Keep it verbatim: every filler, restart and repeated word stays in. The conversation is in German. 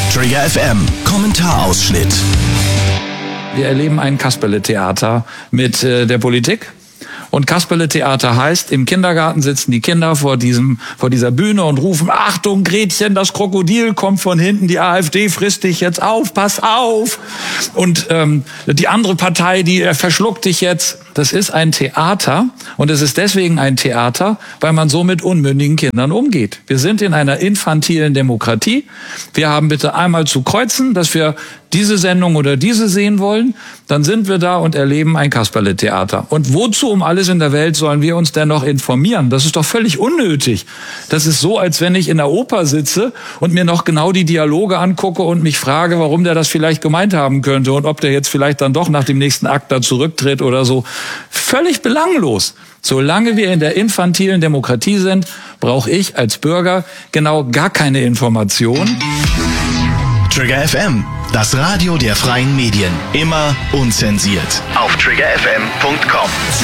Trigger F M, Kommentarausschnitt. Wir erleben ein Kasperle-Theater mit äh, der Politik. Und Kasperle-Theater heißt, im Kindergarten sitzen die Kinder vor diesem, vor dieser Bühne und rufen: Achtung, Gretchen, das Krokodil kommt von hinten, die AfD frisst dich jetzt auf, pass auf. Und ähm, die andere Partei, die äh, verschluckt dich jetzt. Das ist ein Theater, und es ist deswegen ein Theater, weil man so mit unmündigen Kindern umgeht. Wir sind in einer infantilen Demokratie. Wir haben bitte einmal zu kreuzen, dass wir diese Sendung oder diese sehen wollen. Dann sind wir da und erleben ein Kasperle-Theater. Und wozu um alles in der Welt sollen wir uns denn noch informieren? Das ist doch völlig unnötig. Das ist so, als wenn ich in der Oper sitze und mir noch genau die Dialoge angucke und mich frage, warum der das vielleicht gemeint haben könnte und ob der jetzt vielleicht dann doch nach dem nächsten Akt da zurücktritt oder so. Völlig belanglos. Solange wir in der infantilen Demokratie sind, brauche ich als Bürger genau gar keine Information. Trigger F M, das Radio der freien Medien. Immer unzensiert. Auf trigger f m punkt com.